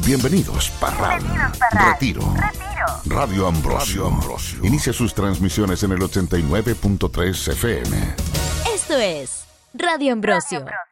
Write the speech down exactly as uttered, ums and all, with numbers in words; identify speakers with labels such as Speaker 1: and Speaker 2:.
Speaker 1: Bienvenidos, Parral.
Speaker 2: Bienvenidos, Parral.
Speaker 1: Retiro.
Speaker 2: Retiro.
Speaker 1: Radio Ambrosio. Radio Ambrosio. Inicia sus transmisiones en el ochenta y nueve punto tres F M.
Speaker 3: Esto es Radio Ambrosio. Radio Ambrosio.